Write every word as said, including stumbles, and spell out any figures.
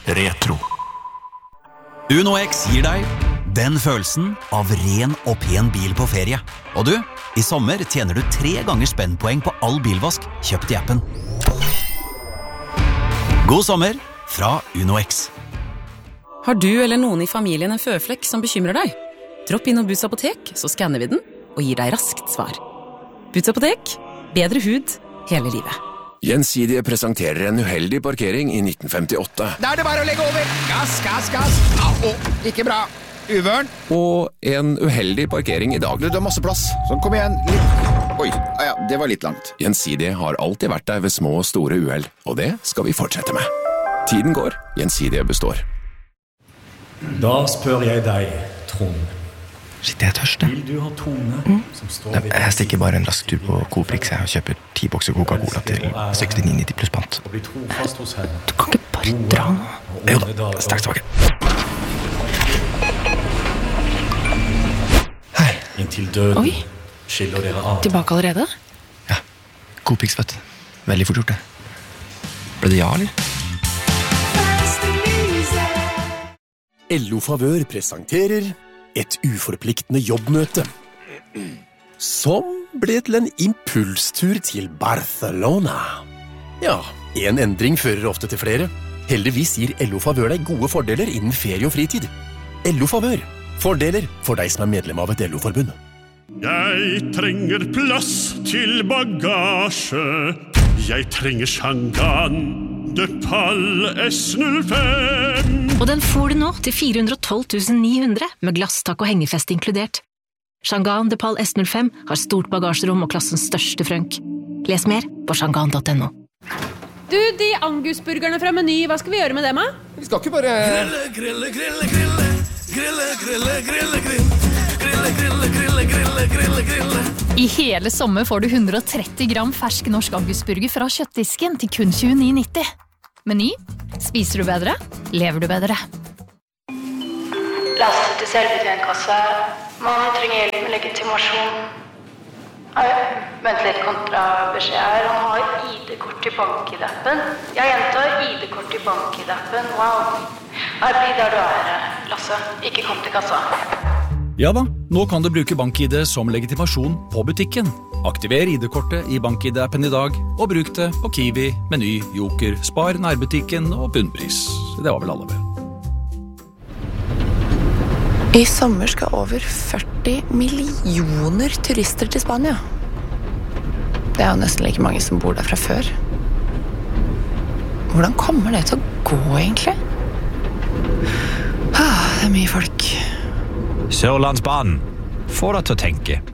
Retro. Uno X gir deg den følelsen av ren og pen bil på ferie. Og du, i sommer tjener du tre ganger spennpoeng på all bilvask kjøpt i appen. God sommer fra Uno X. Har du eller noen i familien en føflekk som bekymrer deg? Dropp inn og Boots apotek, så skanner vi den og gir deg raskt svar. Boots apotek, bedre hud hele livet. Gjensidige presenterer en uheldig parkering i nitten femtiåtte. Da er det bare å legge over. Gass, gass, gass. Au, ikke bra. Uvørn. Og en uheldig parkering i dag. Du, du har masse plass. Sånn, kom igjen. Litt. Oi, ah, ja, det var litt langt. Gjensidige har alltid vært der ved små og store uheld, og det skal vi fortsette med. Tiden går, Gjensidige består. Da spør jeg deg, Trond. Shit, jeg er tørst. Vil du ha tone mm. som står ved... Jeg stikker bare en rask tur på Coprix og kjøper ti bokser Coca-Cola til sekstini nitti pluss pant. Og bli trofast hos henne. Du kan ikke bare dra nå. Jo da, straks tilbake. Hei. Inntil døden. Oi. Skiller dere av. Tilbake allerede? Ja, Coprix, vet du. Veldig fort gjort det. Ble det ja, eller? L O Favør presenterer et uforpliktende jobbmøte, som ble til en impulstur til Barcelona. Ja, en endring fører ofte til flere. Heldigvis gir L O Favør deg gode fordeler innen ferie og fritid. L O Favør. Fordeler for deg som er medlem av et L O-forbund. Jeg trenger plass til bagasje. Jeg trenger Shangan de Pal S null fem. Og den får du nå til fire hundre og tolv tusen ni hundre, med glasstak og hengefeste inkludert. Shangan de Pal S null fem har stort bagasjerom og klassens største frønk. Les mer på shangan punktum no. Du, de angusburgerne fra Meny, hva skal vi gjøre med dem, da? Vi skal ikke bare... Grille, grille, grille, grille. Grille, grille, grille, grille. Grille, grille, grille, grille, grille, grille. I hele sommer får du hundre og tretti gram fersk norsk angusburger fra kjøttdisken til kun tjueni nitti. Meny. Spiser du bedre? Lever du bedre? Lastet til selvbetjentkasse. Man trenger hjelp med legitimasjon. Nei, vent litt kontra beskjed her. Han har I D-kort i bank-I D-appen. Jeg gjentar I D-kort i bank-I D-appen. Wow. Nei, bli der du er, Lasse. Ikke kom til kassa. Ja da, nå kan du bruke BankID som legitimasjon på butikken. Aktiver I D-kortet i BankID-appen i dag, og bruk det på Kiwi, Meny, Joker, Spar, nærbutikken og bunnpris. Det var vel alle vel. I sommer skal over førti millioner turister til Spania. Det er jo nesten like mange som bor der fra før. Hvordan kommer det til å gå, egentlig? Ah, det er mye folk. Sørlandsbanen får deg til å tenke.